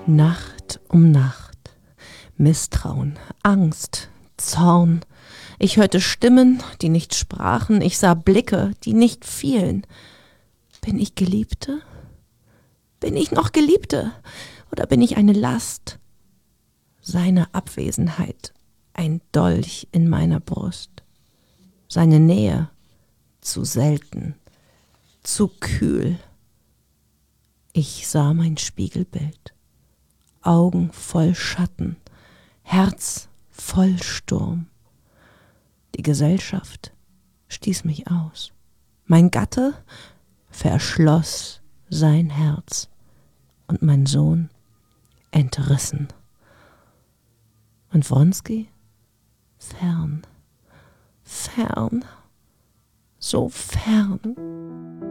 Nacht um Nacht, Misstrauen, Angst, Zorn. Ich hörte Stimmen, die nicht sprachen, ich sah Blicke, die nicht fielen. Bin ich Geliebte? Bin ich noch Geliebte? Oder bin ich eine Last? Seine Abwesenheit, ein Dolch in meiner Brust. Seine Nähe, zu selten, zu kühl. Ich sah mein Spiegelbild, Augen voll Schatten, Herz voll Sturm. Die Gesellschaft stieß mich aus. Mein Gatte verschloss sein Herz und mein Sohn entrissen. Und Wronski? Fern, fern, so fern.